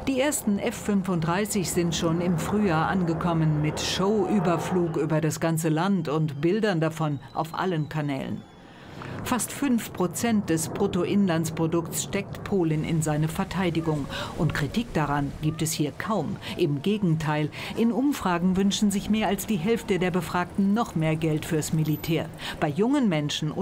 Die ersten F-35 sind schon im Frühjahr angekommen mit Showüberflug über das ganze Land und Bildern davon auf allen Kanälen. Fast 5% des Bruttoinlandsprodukts steckt Polen in seine Verteidigung. Und Kritik daran gibt es hier kaum. Im Gegenteil, in Umfragen wünschen sich mehr als die Hälfte der Befragten noch mehr Geld fürs Militär. Bei jungen Menschen